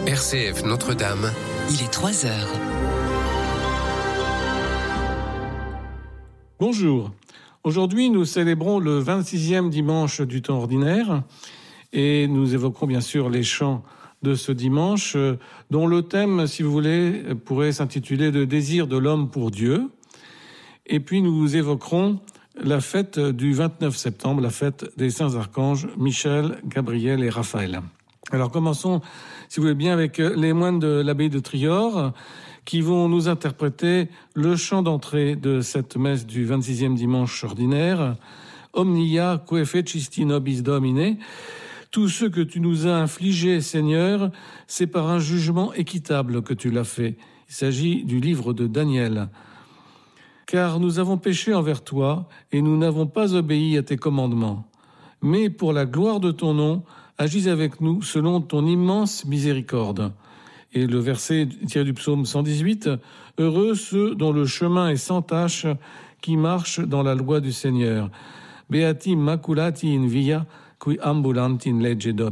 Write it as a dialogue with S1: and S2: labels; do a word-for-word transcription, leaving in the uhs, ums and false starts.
S1: R C F Notre-Dame.
S2: Il est trois heures.
S3: Bonjour. Aujourd'hui, nous célébrons le vingt-sixième dimanche du temps ordinaire et nous évoquerons bien sûr les chants de ce dimanche dont le thème, si vous voulez, pourrait s'intituler « Le désir de l'homme pour Dieu ». Et puis nous évoquerons la fête du vingt-neuf septembre, la fête des saints archanges Michel, Gabriel et Raphaël. Alors commençons, si vous voulez bien, avec les moines de l'abbaye de Trior qui vont nous interpréter le chant d'entrée de cette messe du vingt-sixième dimanche ordinaire. Omnia que fecisti nobis Domine. Tout ce que tu nous as infligé, Seigneur, c'est par un jugement équitable que tu l'as fait. Il s'agit du livre de Daniel. Car nous avons péché envers toi et nous n'avons pas obéi à tes commandements. Mais pour la gloire de ton nom, agis avec nous selon ton immense miséricorde. Et le verset tiré du psaume cent dix-huit, « Heureux ceux dont le chemin est sans tache, qui marchent dans la loi du Seigneur. Beati maculati in via, qui ambulant in legge Domini. »